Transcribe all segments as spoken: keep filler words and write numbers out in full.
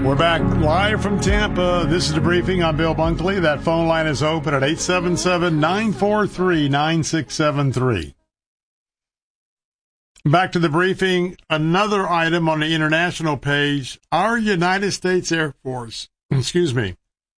We're back live from Tampa. This is The Briefing. I'm Bill Bunkley. That phone line is open at eight seven seven, nine four three, nine six seven three. Back to The Briefing. Another item on the international page. Our United States Air Force, excuse me,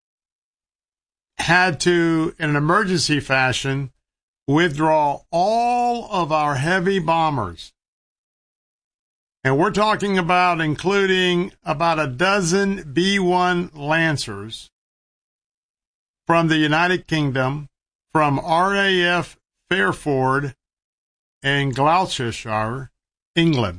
had to, in an emergency fashion, withdraw all of our heavy bombers. And we're talking about including about a dozen B one Lancers from the United Kingdom, from R A F Fairford and Gloucestershire, England.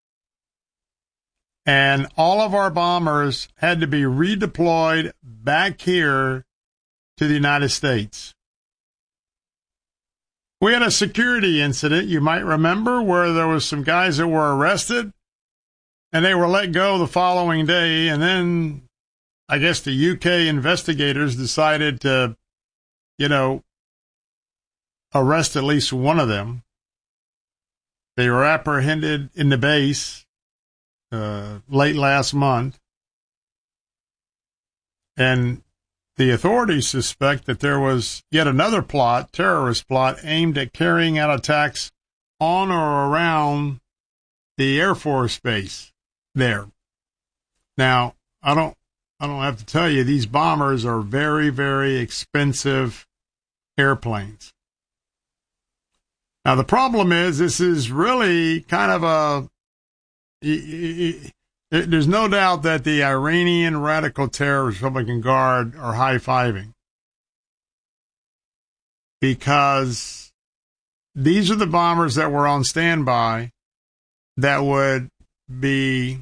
And all of our bombers had to be redeployed back here to the United States. We had a security incident, you might remember, where there was some guys that were arrested, and they were let go the following day, and then I guess the U K investigators decided to, you know, arrest at least one of them. They were apprehended in the base uh, late last month, and the authorities suspect that there was yet another plot, terrorist plot, aimed at carrying out attacks on or around the Air Force Base there. Now, I don't, I don't have to tell you, these bombers are very, very expensive airplanes. Now, the problem is, this is really kind of a, there's no doubt that the Iranian Radical Terrorist Republican Guard are high-fiving, because these are the bombers that were on standby that would be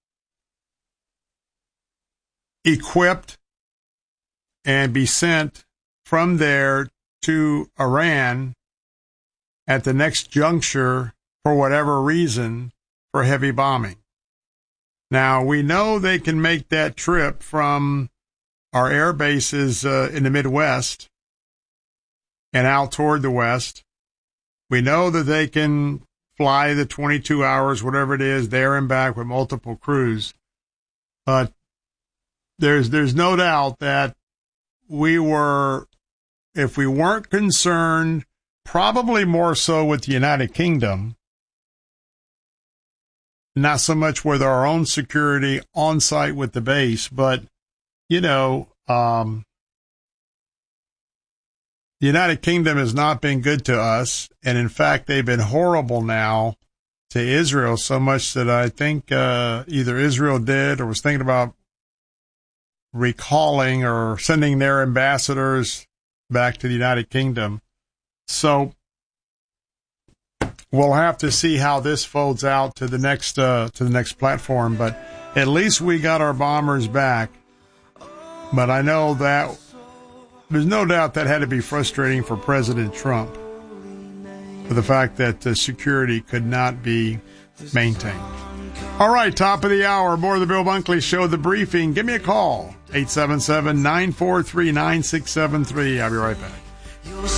equipped and be sent from there to Iran at the next juncture for whatever reason for heavy bombing. Now, we know they can make that trip from our air bases uh, in the Midwest and out toward the West. We know that they can fly the twenty-two hours, whatever it is, there and back with multiple crews. But there's there's no doubt that we were, if we weren't concerned, probably more so with the United Kingdom, not so much with our own security on site with the base, but, you know, um, the United Kingdom has not been good to us. And in fact, they've been horrible now to Israel, so much that I think uh, either Israel did or was thinking about recalling or sending their ambassadors back to the United Kingdom. So we'll have to see how this folds out to the next uh, to the next platform, but at least we got our bombers back. But I know that there's no doubt that had to be frustrating for President Trump, for the fact that the security could not be maintained. All right, top of the hour, more of the Bill Bunkley Show, The Briefing. Give me a call, eight seven seven, nine four three, nine six seven three. I'll be right back.